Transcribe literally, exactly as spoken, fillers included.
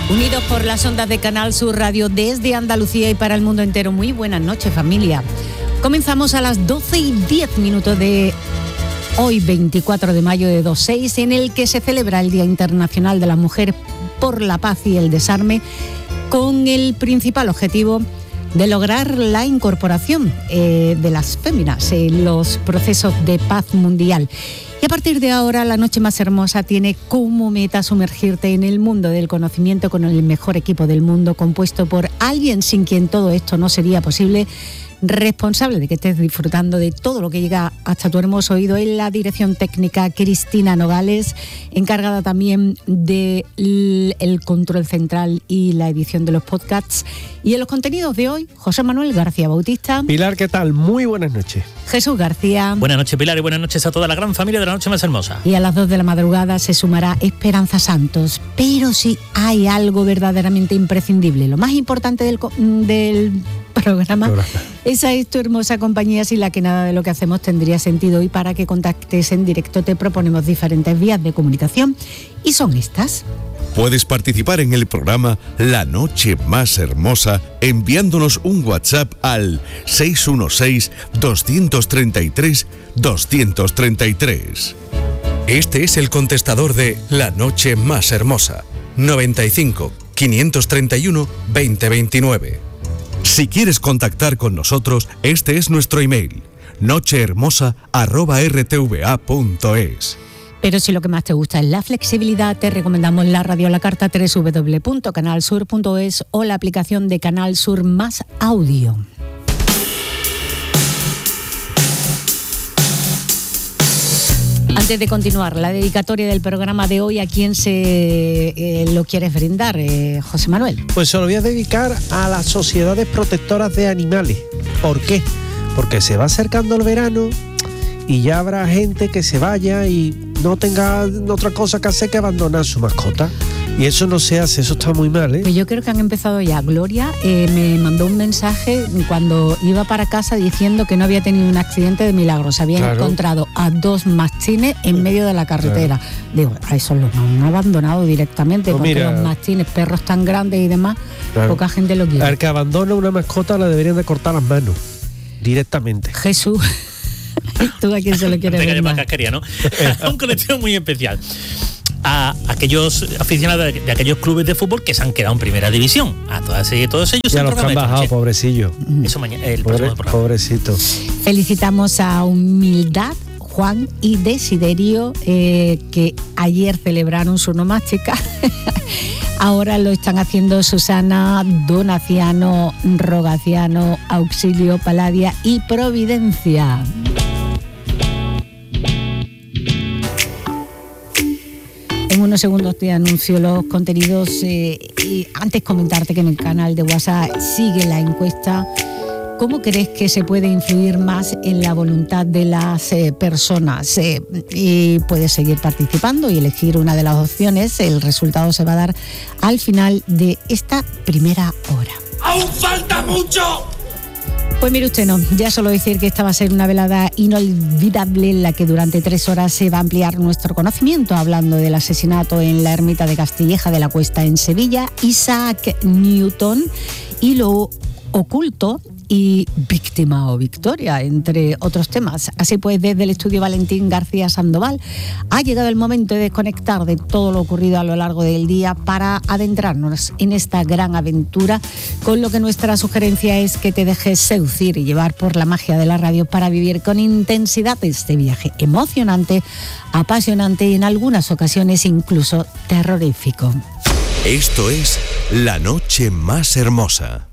Unidos por las ondas de Canal Sur Radio desde Andalucía y para el mundo entero. Muy buenas noches, familia. Comenzamos a las doce y diez minutos de hoy, veinticuatro de mayo de dos mil seis, en el que se celebra el Día Internacional de la Mujer por la Paz y el Desarme, con el principal objetivo de lograr la incorporación eh, de las féminas en los procesos de paz mundial. Y a partir de ahora, La Noche Más Hermosa tiene como meta sumergirte en el mundo del conocimiento con el mejor equipo del mundo, compuesto por alguien sin quien todo esto no sería posible, responsable de que estés disfrutando de todo lo que llega hasta tu hermoso oído. En la dirección técnica, Cristina Nogales, encargada también del control central y la edición de los podcasts. Y en los contenidos de hoy, José Manuel García Bautista. Pilar, ¿qué tal? Muy buenas noches. Jesús García. Buenas noches, Pilar, y buenas noches a toda la gran familia de La Noche Más Hermosa. Y a las dos de la madrugada se sumará Esperanza Santos. Pero si hay algo verdaderamente imprescindible, lo más importante del, del programa, programa, esa es tu hermosa compañía, sin la que nada de lo que hacemos tendría sentido. Y para que contactes en directo te proponemos diferentes vías de comunicación, y son estas. Puedes participar en el programa La Noche Más Hermosa enviándonos un WhatsApp al seis uno seis, dos tres tres, dos tres tres. Este es el contestador de La Noche Más Hermosa, noventa y cinco, quinientos treinta y uno, veinte veintinueve. Si quieres contactar con nosotros, este es nuestro email, nochehermosa arroba r t v a punto es. Pero si lo que más te gusta es la flexibilidad, te recomendamos la radio a la carta, doble u doble u doble u punto canal sur punto es, o la aplicación de Canal Sur Más Audio. Antes de continuar, la dedicatoria del programa de hoy, ¿a quién se eh, lo quieres brindar, eh, José Manuel? Pues se lo voy a dedicar a las sociedades protectoras de animales. ¿Por qué? Porque se va acercando el verano y ya habrá gente que se vaya y no tenga otra cosa que hacer que abandonar su mascota. Y eso no se hace, eso está muy mal, ¿eh? Pues yo creo que han empezado ya. Gloria eh, me mandó un mensaje cuando iba para casa diciendo que no había tenido un accidente de milagro. Se habían claro. encontrado a dos mastines en medio de la carretera. Claro. Digo, a eso los han abandonado directamente, no, porque mira, los mastines, perros tan grandes y demás, claro. poca gente lo quiere. Al que abandona una mascota le deberían de cortar las manos directamente. Jesús, ¿tú a quién se lo quieres ver? Casquería, ¿no? Un colectivo muy especial. A aquellos aficionados de, de aquellos clubes de fútbol que se han quedado en primera división. A todas y todos ellos. Ya los que han bajado, pobrecillo. Eso mañana, el Pobre, pobrecito. Felicitamos a Humildad, Juan y Desiderio, eh, que ayer celebraron su nomástica. Ahora lo están haciendo Susana, Donaciano, Rogaciano, Auxilio, Paladia y Providencia. En unos segundos te anuncio los contenidos eh, y antes comentarte que en el canal de WhatsApp sigue la encuesta. ¿Cómo crees que se puede influir más en la voluntad de las eh, personas? Eh, y puedes seguir participando y elegir una de las opciones. El resultado se va a dar al final de esta primera hora. ¡Aún falta mucho! Pues mire usted, no, ya solo decir que esta va a ser una velada inolvidable en la que durante tres horas se va a ampliar nuestro conocimiento, hablando del asesinato en la ermita de Castilleja de la Cuesta en Sevilla, Isaac Newton y lo oculto y víctima o victoria, entre otros temas. Así pues, desde el estudio Valentín García Sandoval, ha llegado el momento de desconectar de todo lo ocurrido a lo largo del día para adentrarnos en esta gran aventura, con lo que nuestra sugerencia es que te dejes seducir y llevar por la magia de la radio para vivir con intensidad este viaje emocionante, apasionante y en algunas ocasiones incluso terrorífico. Esto es La Noche Más Hermosa.